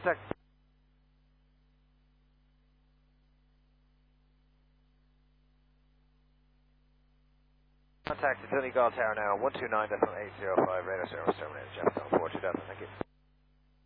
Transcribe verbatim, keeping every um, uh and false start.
Contact. Contact Infinity Gull Tower now, one two nine point eight zero five, radar service terminated, Jeff, four two Delta, thank you.